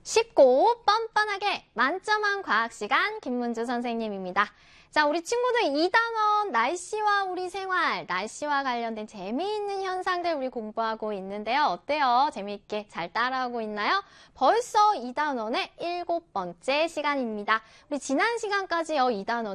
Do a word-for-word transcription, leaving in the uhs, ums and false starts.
쉽고 뻔뻔하게 만점한 과학시간 김문주 선생님입니다. 자, 우리 친구들 이 단원 날씨와 우리 생활, 날씨와 관련된 재미있는 현상들 우리 공부하고 있는데요. 어때요? 재미있게 잘 따라하고 있나요? 벌써 이 단원의 일곱 번째 시간입니다. 우리 지난 시간까지요, 이 단원